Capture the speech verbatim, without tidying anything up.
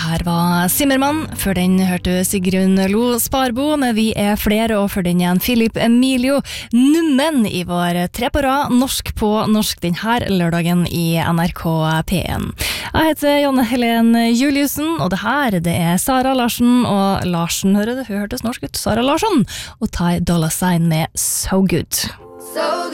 her var Simmermann. Før den hørte Sigrun Lo Sparbo med Vi er flere, og før den igjen Philip Emilio Nummen i vår tre på rad norsk på norsk den her lørdagen i N R K P en. Jeg heter Janne Helen Juliussen, og det her det er Sara Larsen og Larsen, hører du, hun hørtes norsk ut, Sara Larsson, og Ty Dolla Sign med So Good. So